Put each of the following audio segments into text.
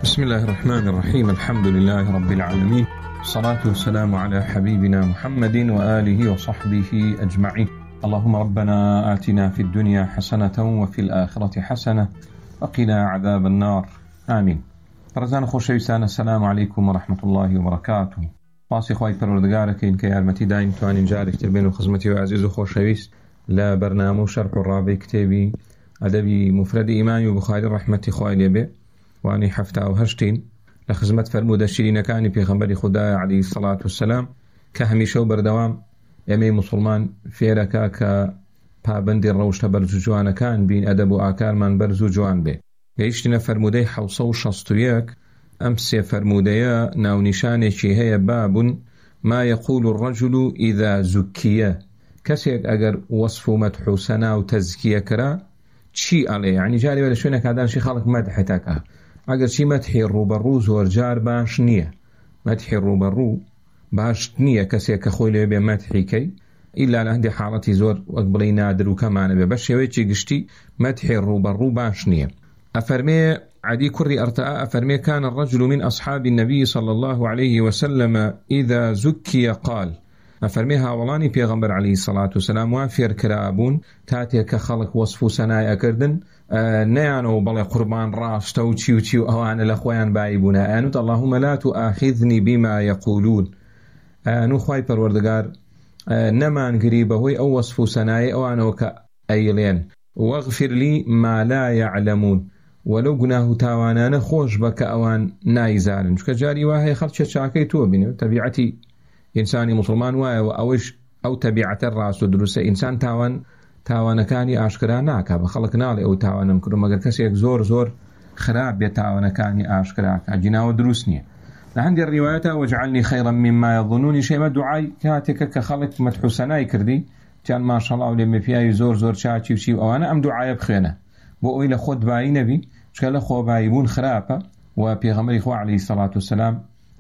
بسم الله الرحمن الرحيم. الحمد لله رب العالمين، الصلاة والسلام على حبيبنا محمد وآله وصحبه أجمعين. اللهم ربنا آتنا في الدنيا حسنة وفي الآخرة حسنة وقنا عذاب النار، آمين. رزان خوشويستان، السلام عليكم ورحمة الله وبركاته. باسی خوای پەروەردگارەکەین إن یارمەتی دایم توانین جارێک تربێن و خزمەتی و عزیز و خۆشەویست لە بەرنامە و شەرح و ڕابەی کتێبی ئەدەبی مفردی ئیمامی و بوخاری ڕەحمەتی خوای لێبێ وانی حەفتا و هەشتین لە خزمەت فەرموودە شیرینەکانی پێغەمبەری خودای عەلەیهی السەڵات وەسسەلام کە هەمیشە و بەردەوام ئێمەی موسڵمان فێرەکە کە پابەندی ڕەوشتە بەرز و جوانەکان بین، ئەدەب و ئاکارمان بەرز و جوان بێ. گەیشتینە فەرموودەی 761. ئەم سێ فەرموودەیە ناونیشانێکی هەیە: بابون ما يقول الرجل إذا زكي. کەسێک ئەگەر وەصف و مەدح و سەنا و تەزکیە کرا چی ئەڵێ؟ یعنی جاری وە لە شوێنە کادانشی خەڵک مەدحێتەکە، ئەگەر چی مەدحی ڕوبەڕوو زۆر جار باش نییە. مەدحی ڕوبەڕوو باش نییە کەسێک کە خۆی لێ بێ مەدحیکەی، ئیلا لە هەندێ حاڵەتی زۆر وەک بڵێ نادر و کەمانە بێ، بە شێوەیەکی گشتی مەدحی ڕوبەڕوو باش نییە. أفرمي عدي كري أرتاء أفرمي كان الرجل من أصحاب النبي صلى الله عليه وسلم إذا زكي قال. أفرمي هاولاني بيغمبر عليه الصلاة والسلام وافير كرابون كاتي كخلق وصفو سناي أكردن نيانو بلا قربان راس توتشي وتشيو أوان الأخوان بايبونا آنوت اللهم لا تؤاخذني بما يقولون. آنو خواي پروردگار نمان قريبه هوي أو وصفو سناي أوانو كأيلين واغفر لي ما لا يعلمون. ولو گوناه تاوانانە خۆش بە کە ئەوان نایزانن، چکە جاری وایە خەڵک چاکەی تۆ بینێ. تەبیعەتی ئینسانی مسلمان وایە و ئەوەش ئەو تەبیعەتە ڕاست و دروستە. ئینسان تاوانەکانی ئاشکرا ناکا، بە خەڵک ناڵێ ئەو تاوانم کردم، مەگەر کەسێک زۆر خراپ بێت تاوانەکانی ئاشکراکە، جیناوە دروست نییە. لە هەندێک ڕیوایەتە وەجعلنی خەیڕا مما یظنون، شێمە دوعای کاتێکە کە خەڵک مەدح و سەنای کردی تیان ماشەڵڵا و لێمە پیاوی زۆر چاچی و چی و ئەوانە ئەم دوعایە بخوێنە بۆ ئەوی لە خۆت بایی نەبی، چکە لە خۆبایی بوون خراپە و پێغەمبەری خوا عەلەیهی السەڵات وەسسەلام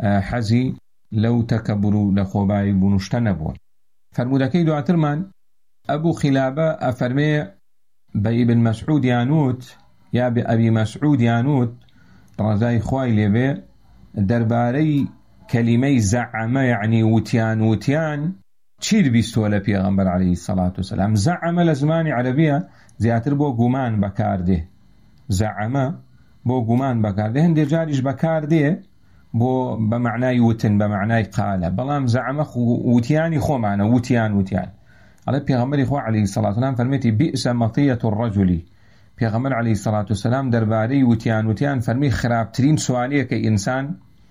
حەزی لەو تەکەببر و لە خۆبایی بوون شتە نەبووە. فەرموودەکەی دواترمان ئەبوو خیلابە ئەفەرمێ بە ئیبن مەسعود یانوت یا بە ئەبی مەسعود یانوت ڕەزای خوای لێبێ دەربارەی کەلیمەی زەعەمە، یعنی وتیان چیر بیستووە لە پێغەمبەر عەلەیهی السەڵات وەسسەلام. زەعەمە لە زمانی عەرەبیە زیاتر بۆ گومان بەکاردێ. زەعەمە بۆ گومان بەکاردێ، هەندێک جاریش بەکاردێ بۆ بە معنای وتن، بە معنای قالە، بەڵام زەعەمە وتیانی خۆمانە، وتیان. ئەڵێ پێغەمبەری خوا عەلەیهی السەڵات وەسسەلام فەرمێتی بئس مەطیەة الرەجل. پێغەمبەر عەلەیهی السەڵات وەسسەلام دەربارەی وتیان فەرمی خراپترین سواریە کە ئینسان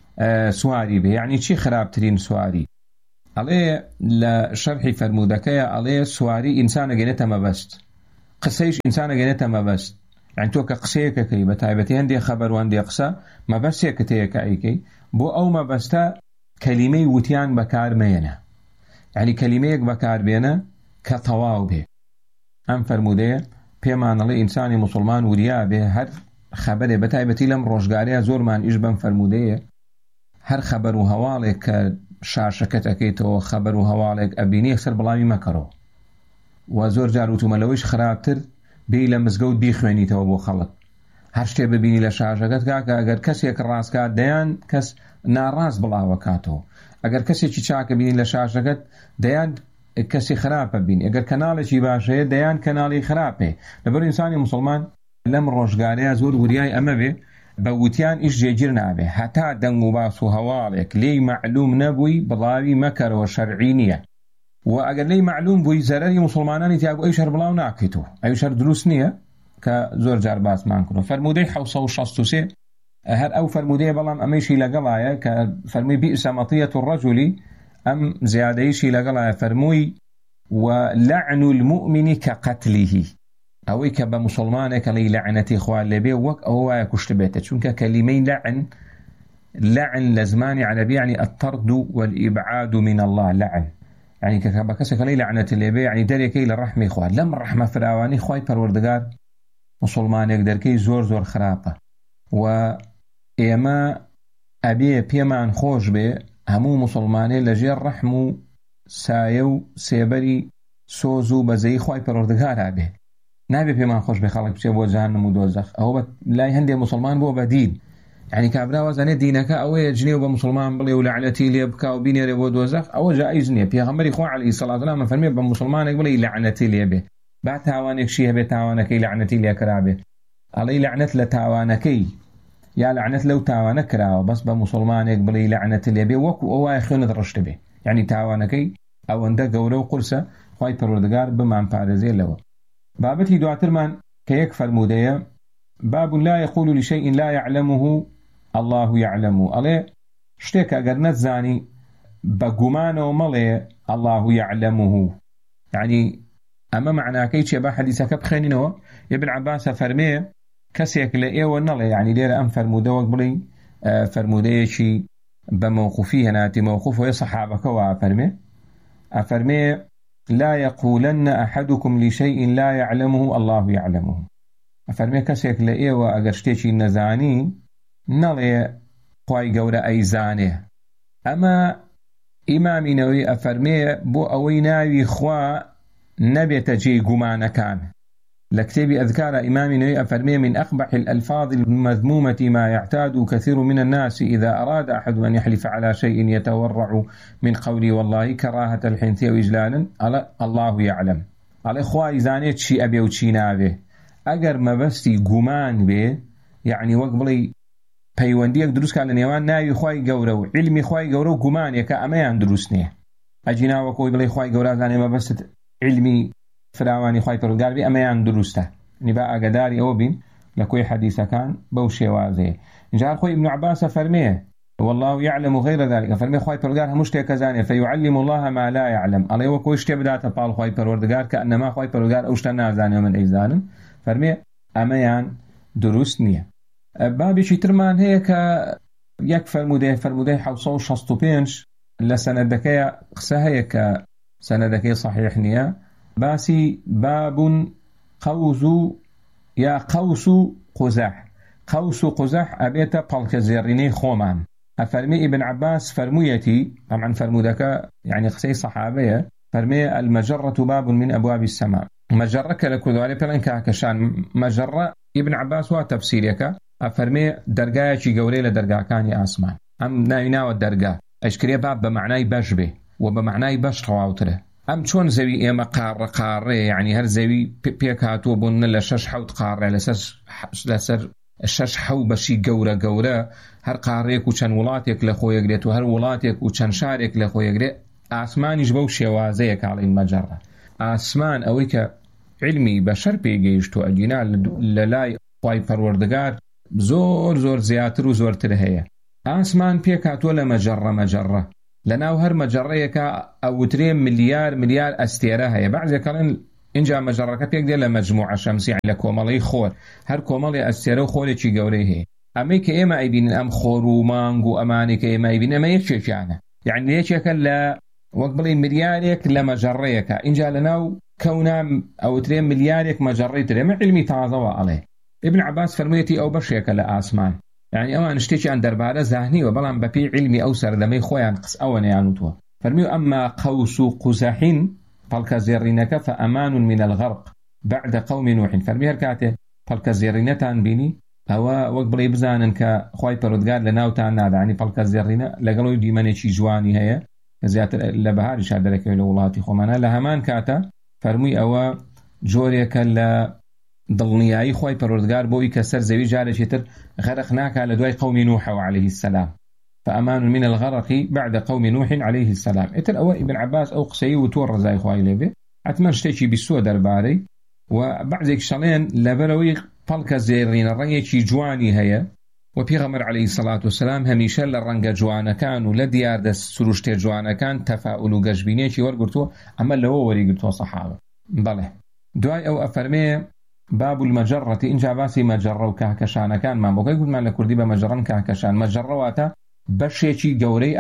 سواری بێ. یعنی چی خراپترین سواری؟ ئەڵێ لە شەرحی فەرموودەکەیە ئەڵێ سواری ئینسانە گەنێتە مەبەست، قسەیش ئینسانە گەنێتە مەبەست. یعنی تۆ کە قسەیەکەکەی بە تایبەتی هەندێک خەبەر و هەندێک قسە مەبەستێکت هەیە کە ئەیکەی، بۆ ئەو مەبەستە کەلیمەی وتیان بەکار مێنە، یعنی کەلیمەیەک بەکاربێنە کە تەواو بێ. ئەم فەرموودەیە پێمانەڵێ ئینسانی موسڵمان وریا بێ هەر خەبەرێ، بە تایبەتی لەم ڕۆژگارەیە زۆرمان ئیش بەم فەرموودەیە، هەر خەبەر و هەواڵێک کە شاشەکەت ئەەکەیتەوە، خەبەر و هەواڵێک ئەبینی یەکسەر بڵاوی مەکەڕەوە. و زۆر جار وتومەلەوەیش خراپتر بێ لە مزگەوت بیخوێنیتەوە بۆ خەڵک. هەر شتێ ببینی لە شاشەکەت کاکە ئەگەر کەسێک ڕاستکات دەیان کەس ناڕاست بڵاوە کاتەوە، ئەگەر کەسێکی چاکە بینی لە شاشەکەت دەیان کەسی خراپە بینی، ئەگەر کەناڵێکی باشەیە دەیان کەناڵی خراپێ. لەبەر ئینسانی موسڵمان لەم ڕۆژگارەیە زۆر وریای ئەمە بێ بە وتیان ئیش جێگیر نابێ، هەتا دەنگ و باس و هەواڵێک لێی معلوم نەبووی بڵاوی مەکەرەوە، شەرعی نییە. و ئەگەر لێی معلوم بووی زەرەری موسڵمانانی تیابوو ئەوی شەر بڵاو ناکەیتەوە، ئەوی شەر دروست نییە کە زۆر جار باسمان کردو. فەرموودەی 763 هەر ئەو فەرموودەیە، بەڵام ئەمەیشی لەگەڵایە کە فەرمووی بئس مەطیەة الرەجل، ئەم زیادەیشی لەگەڵایە فەرمووی ولعن المؤمن كقتله، ئەوەی کە بە موسڵمانێک ئەڵێی لەعنەتی خوا لێبێ وەک ئەوە وایە کوشت بێتە، چونکە کەلیمەی لعن لە زمانی عەرەبی یعنی الطرد والإبعاد من الله. لعن يعني كبكسك لي لعنة اللي يعني دريكي للرحمة إخوان لم رحمة فراواني خواي پروردگار مسلمان يقدر كي زور خرابة و إما أبي بيمان خوش بي همو مسلماني لجير رحمو سايو سيبري سوزو بزي خواي پروردگار أبي نابي بيمان خوش بي خلق بشي بو جهنم و دوزخ أهو لاي هندي مسلمان بو بدين يعني كابرا وزنه دينك أو يجني وبمسلمان بلي ولعنتي لي بكا وبيني ربود وزخ أو جائز نية بيغمر إخوان عليه الصلاة والسلام فرمي بمسلمان بلي لعنتي لي به بعد تاوانك شيء به تاوانك لعنتي لي كرابه علي لعنت لتاوانكي يا لعنت لو تاوانك راو بس بمسلمانك بلي لعنتي لي به وكو أو يخون درشت به يعني تاوانكي أو عندك قولو قرصة خواهي پروردگار بمان پارزي لو بابتي دواتر من كيكفر مودية باب لا يقول لشيء لا يعلمه الله يعلمه عليه شتيك اگر نتزاني بقمانه وملي الله يعلمه يعني اما معناه كيش يبا حديثك بخينينه ابن عباس فرميه كسيك لئي ونلي يعني دير ام فرموده وقبلي فرموده شي بموقفيه ناتي موقفه يصحابك وفرميه لا يقولن احدكم لشيء لا يعلمه الله يعلمه فرميه كسيك لئي واگر شتيشي نزاني نلي خواهي قورة أيزانه أما إمامي نووي أفرمي بو أوي ناوي خوا نبي تجي قمانا كان لكتاب أذكار إمامي نووي أفرمي من أقبح الألفاظ المذمومة ما يعتاد كثير من الناس إذا أراد أحد أن يحلف على شيء يتورع من قولي والله كراهة الحنث وإجلالا على الله يعلم على خواهي زانيت شي أبي وشي نابه أجر ما بستي قمان به يعني وقبلي پەیوەندیەک دروستکە لە نێوان ناوی خوای گەورە و علمی خوای گەورە و گومانێکە ئەمەیان دروست نییە ئەجی ناوەکۆی بڵێ خوای گەورە زانێ مەبەستت علمی فراوانی خوای پەروەردگار بێ ئەمەیان دروستە نی با ئاگاداری ئەوە بین لە کۆی حەدیثەکان بەو شێوازەیە اینجا خۆی ابن عباس فەرمێ والله يعلم غير ذلك فەرمێ خوای پەروەردگار هەموو شتێک زانێ فيعلم الله ما لا يعلم ئەڵێ وەکۆی شتێ بداتە پاڵ خوای پەروەردگار کە ئەنەما خوای پەروەردگار ئەو شتە نازانێ من ئەیزانم فەرمێ ئەمەیان دروست نییە بابێکی ترمان هەیە کە یەک فرمودەی 765 لە سەنەدەکەیە قسە هەیە کە سەنەدەکەی صحیح نییە باسی باب قوس یا قوس و قزح قوس و قزح ئەبێتە پەڵکە زێڕینەی خۆمان ئەفەرمێ ابن عباس فرموویەتی طبعا فرمودەکە يعني قسەی صحابەیە فەرمێ المجرة باب من أبواب السماء مجرة کە لە کوردواری پێڵێن کاکەشان مجرة ابن عباس وا تەفسیرەکە أفرمي درجايشي قولي لدرجاكاني آسمان أم ناوى الدرجة أشكريه باب بمعناي بشبه وبمعناي بش خواوتره أم شون زوي إما قارة يعني هر زوي بيكاتو بون لشش حوت قارة لسر شش حو بشي قورة هر قاريك وشان ولاتك لخو يقريت وهر ولاتك وشان شارك لخو يقريت آسمان يجبو شوازيك على المجرة آسمان أويك علمي بشر بيجيشتو أجينا للاي خواي پروردگار زۆر زیاتر و زۆرتر هەیە ئاسمان پێکاتوە لە مەجەڕە لەناو هەر مەجەڕەیەکە ئەوترێ ملیار ئەستێرە هەیە بەعزێکەڵێن اینجا مەجەڕەکە پێک دێ لە مەجموعە شەمسی لە کۆمەڵەی خۆر هەر کۆمەڵی ئەستێرە و خۆرێکی گەورەی هەیە ئەمەی کە ئێمە ئەیبینن ئەم خۆر و مانگ و ئەمانی کە ئێمە ئەیبینن ئەمە یەکێکیانە یعنی یەکێکە لە وەک بڵێ ملیارێک لە مەجەڕەیەکە اینجا لەناو کەونا ئەوترێ ملیارێک مەجەڕەی تر ئێمە علمی تازەوە ئەڵێ ابن عباس فرميتي أو بشيك لآسمان يعني أوان اشتيش عن دربارة زاهني وبلان ببي علمي أو سردمي خويا قص أوان يعنوتوا فرميو أما قوس قزحين فالك زيرينك فأمان من الغرق بعد قوم نوح فرمي هركاته فالك زيرينتان بيني أو وقبل يبزانن كخواي پروردگار لناوتان نادا يعني فالك زيرينة لقلو ديماني شي جواني هيا زيادة لبهاري شادرك لولاتي خومانا لهمان كاتا فرمي أو جوريك دڵنیایی خوای پەروەردگار بۆی کە سەر زەوی جارێکی تر غەرق ناکا لە دوای قومی نوح عليه السلام فأمان من الغرق بعد قوم نوح عليه السلام ئیتر ئەوە ابن عباس ئەو قسەی وتۆ ڕزای خوای لێبێ حتما شتێکی بیستووە دەربارەی و بعضێک شەڵێن لەبەرەوەی پەڵکە زێڕینە ڕەنگێکی جوانی هەیە و پێغەمبەر عليه الصلاة والسلام هەمیشە لە ڕەنگە جوانەکان و لە دیاردە سروشتێ جوانەکان تەفاؤل و گەشبینێکی وەرگرتووە ئەمە لەوە وەریگرتووە سەحابە بەڵێ دوای ئەو ئەفەرمێ باب المجرة إنجا باسي مجرة وكهكشان كان ما بقى يقول ما لكردي بمجرة كهكشان مجرة واتا بشيشي جوري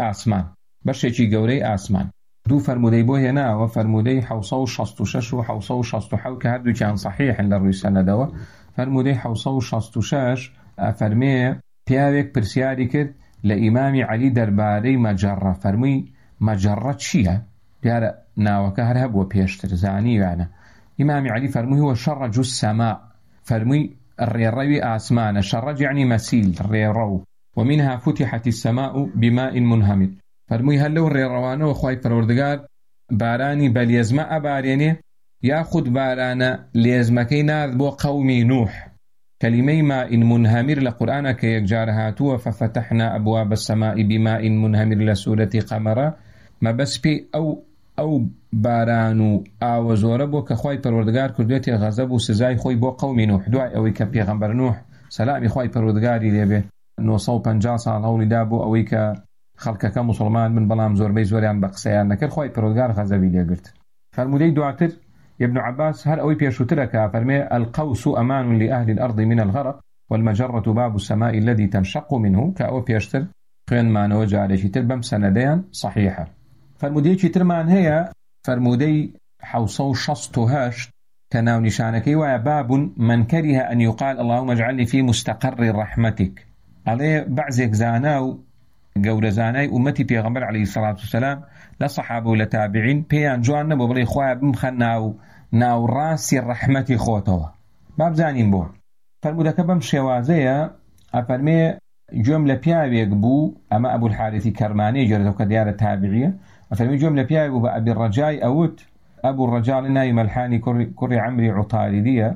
آسمان دو فرمودي بو هنا وفرمودي حوصو شستو ششو حوصو شستو حو كهدو كان صحيح للرسالة دوا فرمودي حوصو شستو شش فرمي بياوك برسياري كد لإمام علي درباري مجرة فرمي مجرة شيها بيارا ناوكا هرهب وبيشتر زاني يعني إمام علي فرمي هو شرج السماء فرمي الريروي آسمان شرج يعني مسيل الريرو ومنها فتحت السماء بماء منهمر فرمووی هەر لەو ڕێڕەوانەوە خوای پەروەردگار بارانی بە لێزمە ئەبارێنێ یاخود بارانە لێزمەکەی نارد بۆ قەومی نوح كلمة ماء منهمر لقرآن كيكجار هاتوا ففتحنا أبواب السماء بماء منهمر لسورة قمرة ما بس بي أو بارانو آو زوربو كخواي پروردگار كردوتي غضب وسزاي خوي بو قوم نوح دعاء أوي كبيغمبر نوح سلامي خواي پروردگاري ليبه 950 سال هوني دابو أوي كخلقك مسلمان من بلام زور بي زوريان بقسيان نكر خواي پروردگار غضبي ليقرت فالمدي دعاتر ابن عباس هر أوي بيشوترك فرمي القوس أمان لأهل الأرض من الغرق والمجرة باب السماء الذي تنشق منه كأو بيشتر خيان ما نوجه عليه تربم سنديا صحيحة فالمدي ترمان هي فرمودي حوصو شصتهاش كناو نشانكي وباب من كره أن يقال اللهم اجعلني في مستقر رحمتك عليه بعزك زاناو قول زاناي أمتي بيغمبر عليه الصلاة والسلام لصحابه ولتابعين بيان جوان نبو بلي خواه بمخناو ناو راسي الرحمة خوتوا باب زانين بو فرمودك بم شوازية أفرمي جملة بياويك بو أما أبو الحارث كرماني جرده كديارة تابعية أفرمي جملة بياوي بو بأبي الرجاء أوت أبو الرجاء لنا يملحاني كري عمري عطاردية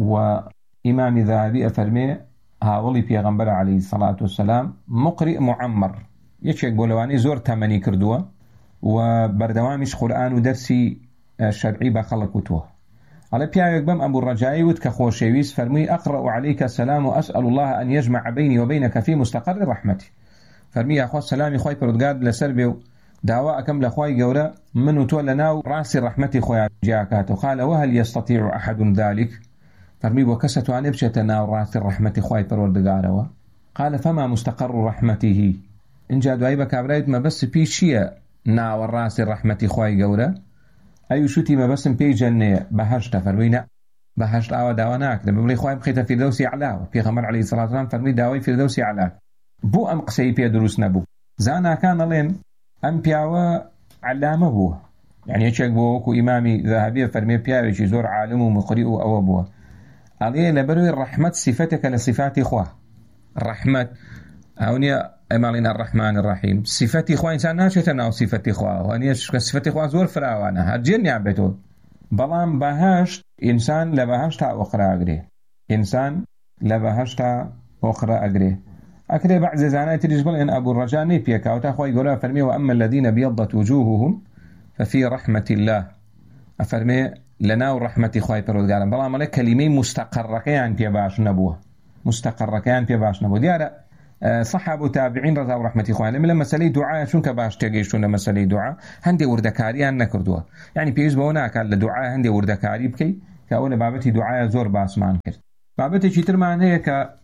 وإمام ذهبي أفرمي هاولي بيغمبر عليه الصلاة والسلام مقرئ معمر يشيك بولواني زور تمني كردوه وبردوامش قرآن ودرسي الشرعي بخلق وتوه على بيايك بم أبو الرجاء وتكخوشيويس فرمي أقرأ عليك السلام وأسأل الله أن يجمع بيني وبينك في مستقر رحمتي فرمي يا أخوة السلام خوي بردقاد لسربي دعواء كم لأخوي جورا من تولناو راسي رحمتي خويا جاكات وقال وهل يستطيع أحد ذلك فرمي وكسة عن إبشتنا راسي رحمتي خوي بردقاد قال فما مستقر رحمته إن جاء دعيبا كابرايت ما بس بيشيا ناو راسي رحمتي خوي جورا أي شتي ما بس بي جنة بهشت فرمينا بهشت أو داوناك لما بلي خوي بخيت في دوسي علاو في غمر عليه الصلاة والسلام فرمي داوي في دوسي علاك بو أم قسي بي دروس نبو زانا كان لين أم بياوا علامة بو يعني يشك بوكو إمامي ذهبية فرمي بياوي شي زور عالم ومقرئ أو أبوه عليه لبروي الرحمة صفتك لصفات إخوة الرحمة هوني أمالين الرحمن الرحيم صفتي إخوة إنسان ناشتنا وصفتي إخوة وأني صفتي إخوة زور فراوانا هرجين يعبتو بلان بهاشت إنسان لبهاشتا أخرى أقري إنسان لبهاشتا أخرى أقري أكري بعد زانات ترجبل إن أبو الرجاء نيبيك أو تأخوي يقولها فرمي وأما الذين بيضت وجوههم ففي رحمة الله أفرمي لنا ورحمة إخوة برودقالا بلان مالك كلمة مستقركيان في باش نبوه مستقركيان في باش نبوه ديارة صحابة تابعين رضا ورحمة إخوان لما مسألة دعاء شون كباش تجيشون مسألة دعاء هندي وردكاري أن نكردوها يعني بيجز بوناك على دعاء هندي وردكاري بكي كأول بابتي دعاء زور باس مان كرد بابتي شيتر معناه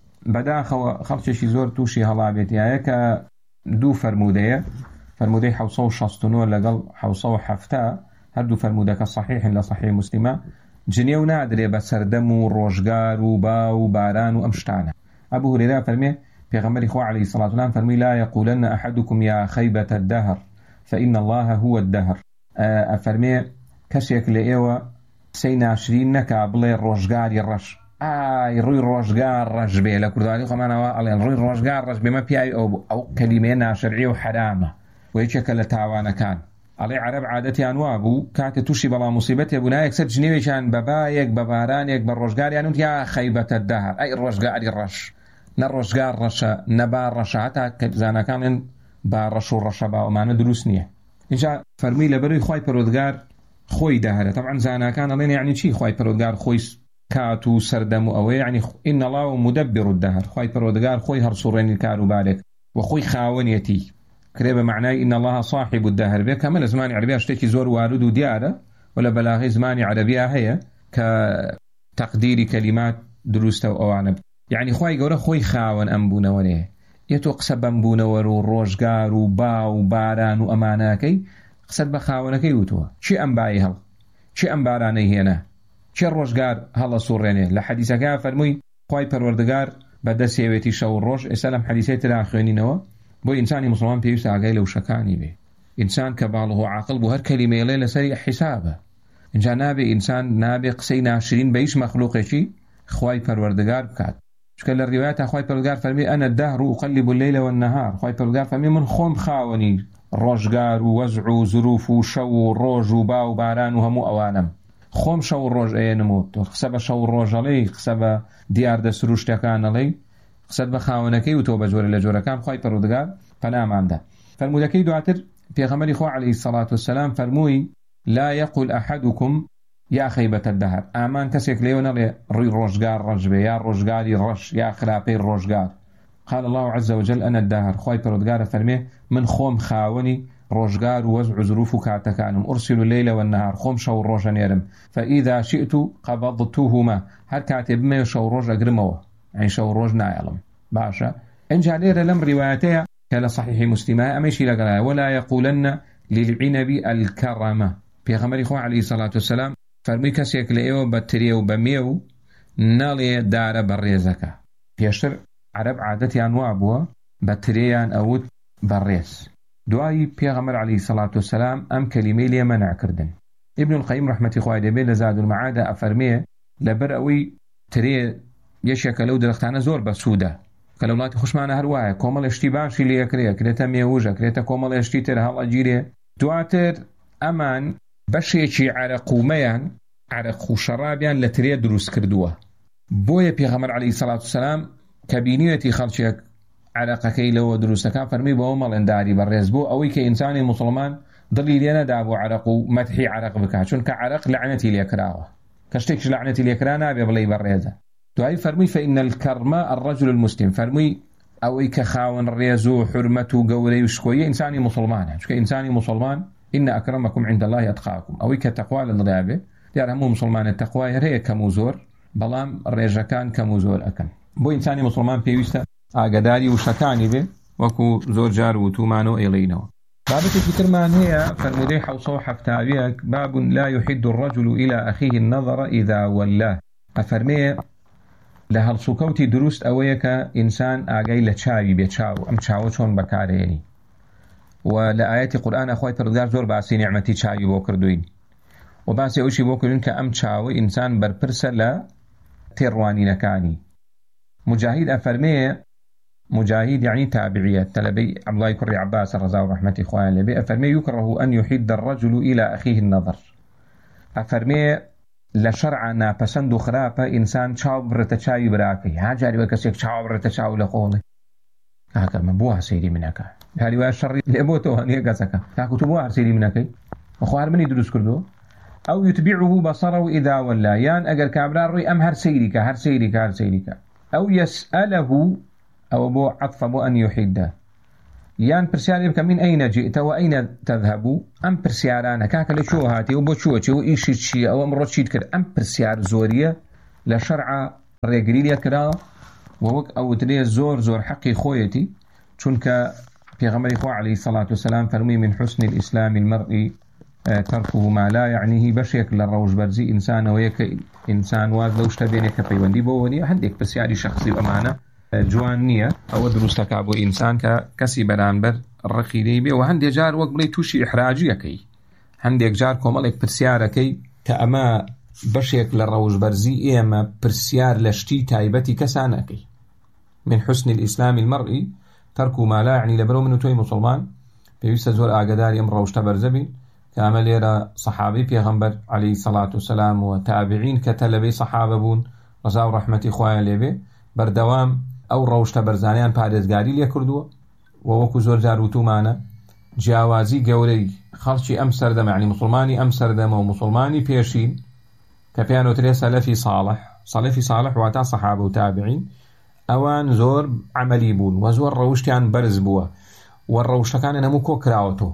كبداخل خلص شي زور توشي هلا بيتي هيك دو فرمودية حوصو شصتنو لقل حوصو حفتا هردو فرمودك الصحيح إلا صحيح مسلمة جنيو نادري بسردمو روشقار وباو باران وأمشتانا أبو هريرة فرمي پیغمبر إخوة عليه الصلاة والسلام فرمي لا يقولن أحدكم يا خيبة الدهر فإن الله هو الدهر فرمي كشيك لإيوة سينا 20 نكا بلي الروشقار يرش روي الروشقار رش بي لكردوالي خمانا روي الروشقار رش بي ما بيأي أو كلمين شرعي وحرامة ويشك لتعوانا كان علي عرب عادتي أنوابو كانت توشي بلا مصيبتي أبو نايك سد جنيوشان ببايك ببارانيك بالروشقار يعني يا خيبة الدهر أي الروشقار يرش نروشقار رشا نبار رشا حتى زانا كان بارش ورشا وما ندروس نيه إجا فرمي لبروي خوي برودقار خوي دهره طبعا زانا كان لين يعني شي خوي برودقار خوي كاتو سردم أو يعني إن الله مدبر الدهر خوي برودقار خوي هرصورين الكارو بالك وخوي خاونيتي كريبة معناه إن الله صاحب الدهر بك كمان زمان عربية اشتكي زور وارد وديارة ولا بلاغي زمان عربية هي كتقدير كلمات دروسته وأوانب يعني خوي قوله خوي خاون أمبونا وليه يتوقسب أمبونا ورو روشقار وباو باران وأماناكي قصد بخاونكي وتوا شي أمباي هل شي أمباراني هنا شي الروشقار هلا صوريني لحديثك فرمي خوي پروردگار بدا سيويتي شو الروش اسلام حديثات الآخرينينوا بو إنساني مسلمان بيوس عقاي لو شكاني بي إنسان كباله عاقل بو هر كلمة ليلة سريع حسابه إن جا نابي إنسان نابي قسينا 20 بيش مخلوق شي خوي پروردگار بكات چکە لە ڕیوایەتە خوای پەروەردگار فەرمی ئەنە الدەهر ئوقەلب اللەیل والنەهار، خوای پەروەردگار فەرمی من خۆم خاوەنی ڕۆژگار و وەزع و زروف و شەو و ڕۆژ و با و باران و هەموو ئەوانم، خۆم شەو و ڕۆژ ئەێنم و تۆ قسە بە شەو و ڕۆژەڵەی، قسە بە دیاردەسر و شتەکانەڵەی، قسەت بە خاوەنەکەی و تۆ بە جۆرە لە جۆرەکان خوای پەروەردگار پەناماندا. فەرمودەکەی دواتر پێغەمبەری خوا عەلەیهی سەڵات وەسەلام فەرمووی لا يقل أحدكم يا خيبة الدهر، ئامان کەسێک لێوە نەڵێ ڕووی ڕۆژگار ڕەش بێ یا ڕۆژگاری ڕەش یا خراپەی ڕۆژگار. قال الله عز وجل أنا الدهر، خوای پەروەردگارە فەرمێ من خۆم خاوەنی ڕۆژگار و وەزع و زروف و کاتەکانم، ئورسل الليل والنهار، خۆم شەو ڕۆژە نێرم، فإذا شئت قبضتهما، هەر کاتێ بمێ شەو ڕۆژ ئەگرمەوە، ئەی شەو ڕۆژ نایەڵم. باشە ئەنجا لێرە لەم ڕیوایەتەیە کە لە صحیحی مسلمە ئەمەشی لەگەڵایە ولا يقولن للعنب الكرمة، پێغەمبەری خوا عەلەیهی سەڵات وسەلام فەرمووی کەسێک لە ئێوە بە ترێ و بە مێو نەڵێ دارە بەڕێزەکە. پێشتر عەرەب عادەتیان وا بووە بە ترێیان ئەوت بەڕێز، دوایی پێغەمبەر عەلەیهی سەڵات وسەلام ئەم کەلیمەی لێ مەنعکردن. ئیبن القەیم ڕەحمەتی خوای لێبێ لە زاد المەعادە ئەفەرمێ لەبەر ئەوەی ترێ یەکێکە لەو درەختانە زۆر بەسوودە کە لە وڵاتی خوشمانە هەروایە کۆمەڵ شتی باشی لێکرێ، کرێتە مێوژە، کرێتە کۆمەڵ شتی تر هەڵەگیرێ، دواتر ئەمان بەشێکی عەرەقومەیان عەرەق و شەرابیان لە ترێ دروست کردووە. بۆیە پێغەمبەر عەلەیهی سەڵات وسەلام کە بینیوێتی خەڵکێک عەرەقەکەی لەوە دروستەکان فەرمی بەوە مەڵێن داری بەڕێز بۆ ئەوەی کە ئینسانی موسڵمان دڵی لێ نەدا بۆ عەرەق و مەدحی عەرەق بکات، چونکە عەرەق لەعنەتی لێکراوە، کە شتێکیش لەعنەتی لێکرا نابێ بڵێی بەڕێزە. دوایی فەرمووی فإن الكرمة الرجل المسلم، فەرمووی ئەوەی کە خاوەن ڕێز و حورمەت و گەورەی و شکۆیی ئینسانی موسڵمانە، چونکە ئینسانی موسڵمان إن أكرمكم عند الله أتقاكم، ئەوەی کە تەقوا لە دڵیا بێ. دیارە هەموو موسڵمانە تەقوای هەیە کەم و زۆر، بەڵام ڕێژەکان کەم و زۆر ئەکەن. بۆ ئینسانی موسڵمان پێویستە ئاگاداری وشەکانی بێ، وەکو زۆر جار وتومان و ئێڵینەوە. بابەتێکی ترمان هەیە فەرمودەی 770 باب لا يحد الرجل إلى أخيه النظر إذا ولاه، ئەفەرمێ لە هەڵسوکەوتی دروست ئەوەیە کە ئینسان ئاگای لە چاوی بێ، چاو ئەم چاوە چۆن بەکارهێنی. و لە ئاەتی قورئانە خوای پەروەردگار زۆر باسی نیعمەتی چاوی بۆ کردوین و باسی ئەوشی بۆ کردوین کە ئەم چاوە ئینسان بەرپرسە لە تێڕوانینەکانی. مجاهید ئەفەرمێ، مجاهید یعنی تابعیە، تەلەبەی عەبدوڵای کوڕی عەباس ڕەزا و ڕەحمەتی خوایان لێبێ، ئەفەرمێ يكره أن يحد الرجل إلى أخيه النظر، ئەفەرمێ لە شەرعا ناپەسەند و خراپە ئینسان چاو بڕێتە چاوی براکەی. هاجاری وە کەسێک چاو بڕێتە چاو لە قۆڵێ کاکە من بۆ هەسەیری منەکە، هەری وایە شەڕی لێ بۆتەوە هەنیە کەسەکە، کاکە تۆ بۆ هەسەیری منەکەی، خوار منی دروست کردو. ئەو يتبعه بصره إذا ولا، یان ئەگەر کابرا ڕووی ئەم هەر سەیریکە هەر سەیریکە هەر سەیریکە، ئەو يسأله ئەوە بۆ عەطفە بۆ ئەن يحیدە، یان پرسیاری بکە من ئەینە جئتە و ئەینە تەذهبوا، ئەم پرسیارانە کاکە لە چۆ هاتی و بۆ چووە چێ و ئیشی چییە ئەوە ئەمڕۆ چیت کرد، ئەم پرسیار زۆریە لە شەرعا ڕێگری لێ کراوە و وەک ئەوترێ زۆر زۆر حەقی خۆیەتی، چونکە پێغەمبەری خوا عەلەیهی سەڵات وسەلام فەرمووی من حسن الإسلام المرء تركه ما لا يعنيه، بەشێک لە ڕەوشبەرزی ئینسانەوەیە کە ئینسان واز لەو شتە بێنێ کە پەیوەندی بۆ وەنیە. هەندێک پرسیاری شەخصی ئەمانە جوان نییە، ئەوە دروستەکا بۆ ئینسان کە کەسی بەرامبەر ڕقی لێی بێ و هەندێک جار وەک بڵێ تووشی ئیحراجیەکەی، هەندێک جار کۆمەڵێک پرسیارەکەی کە ئەمە بەشێک لە ڕەوشبەرزی ئێمە پرسیار لە شتی تایبەتی کەسانەکەی. من حسن الإسلام المرء ترك ما لا يعني، لەبەرەوە من و تۆی موسڵمان پێویستە زۆر ئاگاداری ئەم ڕەوشتە بەرزە بین کە ئەمە لێرە سەحابەی پێغەمبەر عەلەیهی سەڵات وسەلام و تابعین کە تەلەبەی سەحابە بوون ڕەزا و ڕەحمەتی خوایان لێبێ بەردەوام ئەو ڕەوشتە بەرزانیان پارێزگاری لێ کردووە و وەکو زۆر جار وتومانە جیاوازی گەورەی خەڵکی ئەم سەردەمە، یعنی موسڵمانی ئەم سەردەمە و موسڵمانی پێشین کە پێیان وترێ سەلەفی ساڵح، سەلەفی ساڵح واتە سەحابە و تابعین، ئەوان زۆر عەمەلی بوون و زۆر ڕەوشتیان بەرز بووە و ڕەوشتەکانیان هەموو کۆ کراوەتەوە.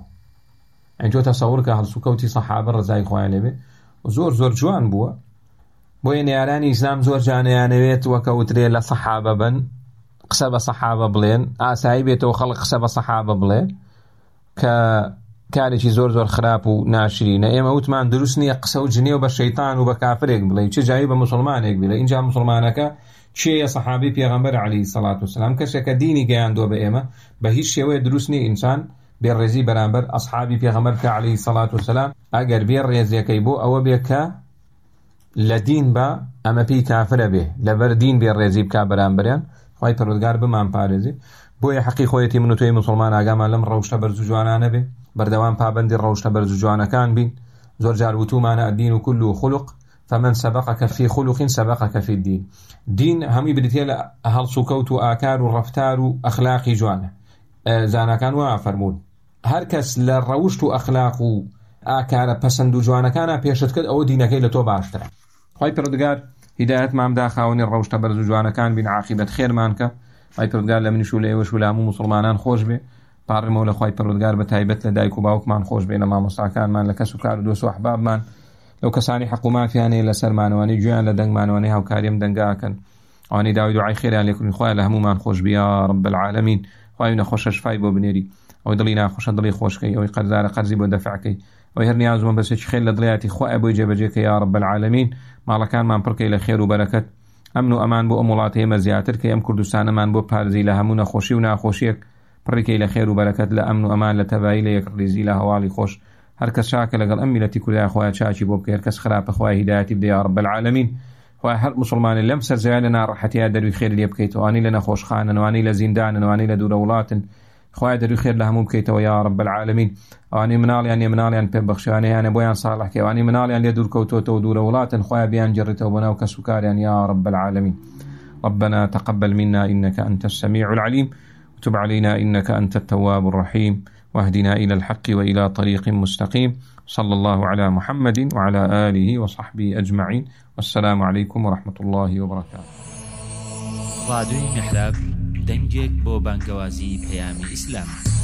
ئەنجۆ تەسەوڕ کە هەڵسوکەوتی سەحابە ڕەزای خوایان لێبێ زۆر زۆر جوان بووە. بۆیە نێرانی ئیسلام زۆر جانیانەوێت وەکەوترێ لە سەحابە بن، قسە بە سەحابە بڵێن، ئاسایی بێتەوە خەڵک قسە بە سەحابە بڵێ کە کارێکی زۆر زۆر خراپ و ناشرینە. ئێمە وتمان دروست نییە قسە و جنێ و بە شەیطان و بە کافرێک بڵێ، چه جایی بە موسڵمانێک بڵێ. اینجا موسڵمانەکە چێیە؟ سەحابەی پێغەمبەر عەلەیهی سەڵات وسەلام، کەسێکە دینی گەیاندووە بە ئێمە بە هیچ شێوەیە دروست نییە ئینسان بێڕێزی بەرامبەر ئەسحابی پێغەمبەر کە عەلەیهی سەڵات وسەلام ئەگەر بێ ڕێزیەکەی بۆ ئەوە بێ کە لدين با أما بي كافر به لبر دين بي الرزيب كابران بريان خواهي پروردگار بمان پارزي بويا حقي خويتي منو توي مسلمان آقاما لم روشتا برزو جوانا به بردوان پابندي روشتا برزو جوانا كان بين زور جار وتومانا الدين كله خلق فمن سبقك في خلق سبقك في الدين دين همي بديتيلا هل سكوت آكار ورفتار أخلاقي جوانا زانا كانوا فرمون هركس لروشت أخلاق آكار پسند جوانا كان بيشت كد أو دينكي لتو باشتر خواهي پردگار هدايت مام دا خاوني الروشت برزو جوانا كان بين عاقبة خير مانك خواهي پردگار لمن شولي وشولامو مسلمانان خوش به پارمو لخواهي پردگار بتايبت لدايكو باوك مان خوش بينا ما مستعكان مان لكسو كار دوسو أحباب مان لو كساني حقوما فياني لسر مانواني جوان لدنگ مانواني هاو كاريم دنگاكن واني داوي دعاي خير عليكم خواهي لهمو مان خوش بيا رب العالمين خواهي نخوش شفاي بو بنيري او دلينا خوش دلي خوش كي او قرزار قرزي بو دفع كي او هر نياز من بس خير لدلياتي خواهي بو جبجيك يا رب العالمين ما كان مان بركي لخير وبركة امن وامان بو امولاتي مزياتر كي ام كردستان مان بو بارزي لهمو نخوشي وناخوشيك بركي لخير وبركة لامن وامان لتبايل ليك رزي لهوالي خوش هركس شاكل لقل أملتي كلها أخوات شاشي بوبك هركس خراب أخوات هدايتي بدي يا رب العالمين وهر مسلمان اللي مسر زعلنا راحت يا دري خير اللي بكيت واني لنا خوش خانا واني لزندان واني لدولات أخوات دري خير لهم بكيت ويا رب العالمين واني منالي أني منالي أن ببخشاني أنا بويان صالح كي واني منالي أن يدور كوتوت ودولات أخوات بيان جرت وبناو كسكاري يا رب العالمين ربنا تقبل منا إنك أنت السميع العليم وتب علينا إنك أنت التواب الرحيم واهدنا إلى الحق وإلى طريق مستقيم صلى الله على محمد وعلى آله وصحبه أجمعين والسلام عليكم ورحمة الله وبركاته. راديو محراب دنجك بو بانقوازي بيامي إسلام